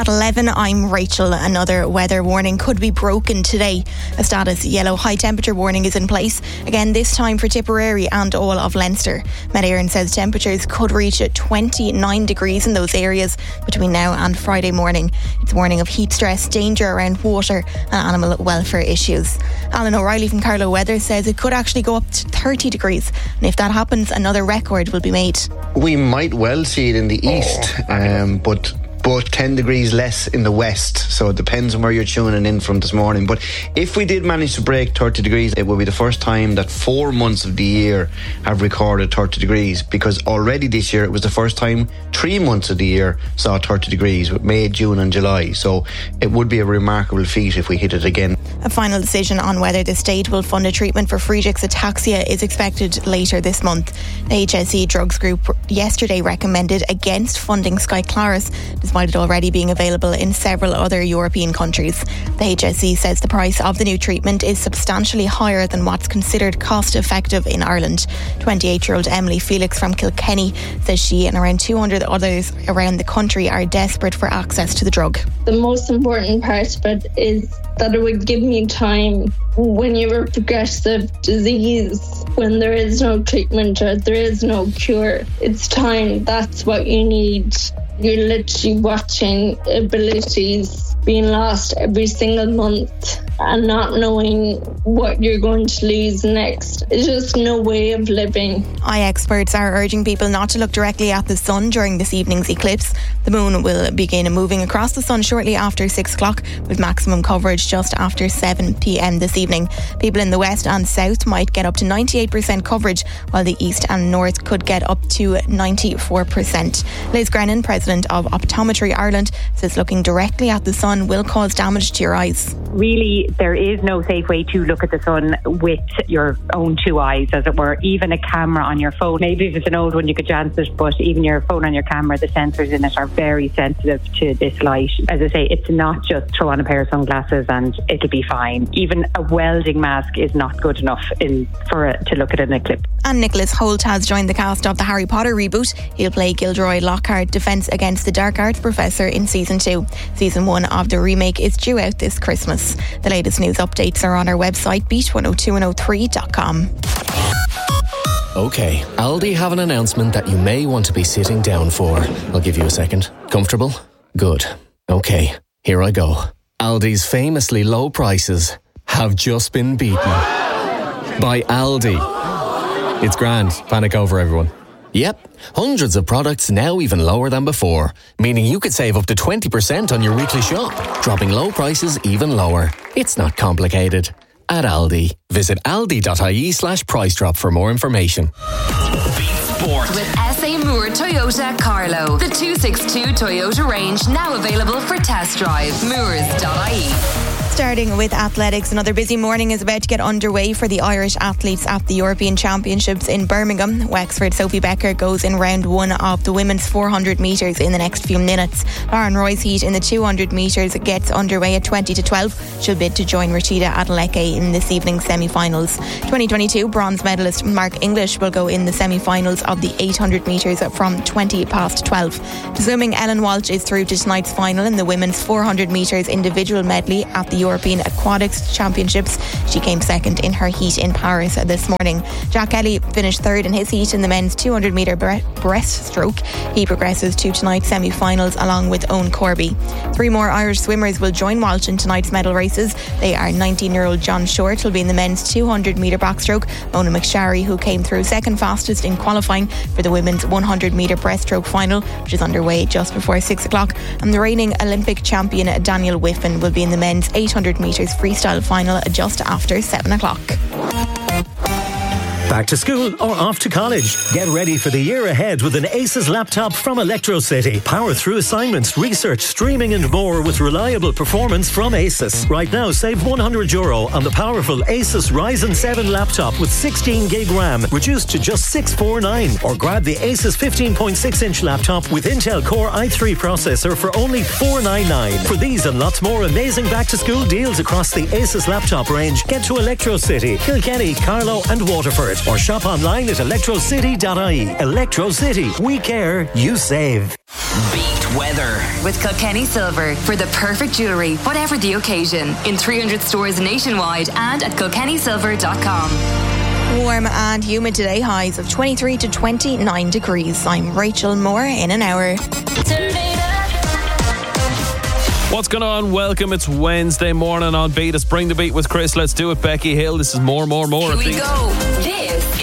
At 11, I'm Rachel. Another weather warning could be broken today. A status yellow high temperature warning is in place, again this time for Tipperary and all of Leinster. Met Éireann says temperatures could reach 29 degrees in those areas between now and Friday morning. It's a warning of heat stress, danger around water and animal welfare issues. Alan O'Reilly from Carlow Weather says it could actually go up to 30 degrees, and if that happens, another record will be made. We might well see it in the east, but 10 degrees less in the west, so it depends on where you're tuning in from this morning. But if we did manage to break 30 degrees, it will be the first time that 4 months of the year have recorded 30 degrees, because already this year it was the first time 3 months of the year saw 30 degrees, with May, June and July. So it would be a remarkable feat if we hit it again. A final decision on whether the state will fund a treatment for Friedreich's ataxia is expected later this month. The HSE Drugs Group yesterday recommended against funding Skyclarys, despite it already being available in several other European countries. The HSE says the price of the new treatment is substantially higher than what's considered cost effective in Ireland. 28-year-old Emily Felix from Kilkenny says she and around 200 others around the country are desperate for access to the drug. The most important part of it is that it would give me time when you have a progressive disease, when there is no treatment or there is no cure. It's time. That's what you need. You're literally watching abilities being lost every single month and not knowing what you're going to lose next. It's just no way of living. Eye experts are urging people not to look directly at the sun during this evening's eclipse. The moon will begin moving across the sun shortly after 6 o'clock, with maximum coverage just after 7 p.m. this evening. People in the west and south might get up to 98% coverage, while the east and north could get up to 94%. Liz Grennan, president of Optometry Ireland, says looking directly at the sun will cause damage to your eyes. Really, there is no safe way to look at the sun with your own two eyes, as it were. Even a camera on your phone, maybe if it's an old one you could chance it, but even your phone on your camera, the sensors in it are very sensitive to this light. As I say, it's not just throw on a pair of sunglasses and it'll be fine. Even a welding mask is not good enough to look at an eclipse. And Nicholas Hoult has joined the cast of the Harry Potter reboot. He'll play Gilderoy Lockhart, Defence Against the Dark Arts Professor in Season 2. Season 1 of the remake is due out this Christmas. The latest news updates are on our website, beat102103.com. OK, Aldi have an announcement that you may want to be sitting down for. I'll give you a second. Comfortable? Good. OK, here I go. Aldi's famously low prices have just been beaten by Aldi. It's grand. Panic over, everyone. Yep, hundreds of products now even lower than before, meaning you could save up to 20% on your weekly shop, dropping low prices even lower. It's not complicated. At Aldi, visit aldi.ie/price drop for more information. Sport. With SA Moore Toyota Carlow. The 262 Toyota range now available for test drive. Moores.ie. Starting with athletics, another busy morning is about to get underway for the Irish athletes at the European Championships in Birmingham. Wexford Sophie Becker goes in round one of the women's 400 metres in the next few minutes. Lauren Roy's heat in the 200 metres gets underway at 20 to 12. She'll bid to join Rachida Adeleke in this evening's semi-finals. 2022 bronze medalist Mark English will go in the semi-finals of the 800 metres from 20 past 12. Swimming, Ellen Walsh is through to tonight's final in the women's 400 metres individual medley at the European Aquatics Championships. She came second in her heat in Paris this morning. Jack Kelly finished third in his heat in the men's 200 metre breaststroke. He progresses to tonight's semi-finals along with Owen Corby. 3 more Irish swimmers will join Walsh in tonight's medal races. They are 19-year-old John Short, who'll be in the men's 200 metre backstroke, Mona McSharry, who came through second fastest in qualifying for the women's 100 metre breaststroke final, which is underway just before 6 o'clock, and the reigning Olympic champion Daniel Whiffen will be in the men's 800 metres freestyle final just after 7 o'clock. Back to school or off to college? Get ready for the year ahead with an Aces laptop from Electrocity. Power through assignments, research, streaming and more with reliable performance from Aces. Right now, save €100 on the powerful Asus Ryzen 7 laptop with 16 gig RAM, reduced to just $649. Or grab the Asus 15.6-inch laptop with Intel Core i3 processor for only $499. For these and lots more amazing back-to-school deals across the Asus laptop range, get to Electrocity, Kilkenny, Carlow and Waterford. Or shop online at electrocity.ie. Electrocity. We care, you save. Beat weather. With Kilkenny Silver. For the perfect jewellery, whatever the occasion. In 300 stores nationwide and at kilkennysilver.com. Warm and humid today, highs of 23 to 29 degrees. I'm Rachel Moore in an hour. What's going on? Welcome. It's Wednesday morning on Beat Us. Bring the beat with Chris. Let's do it. Becky Hill. This is more. Here we go. This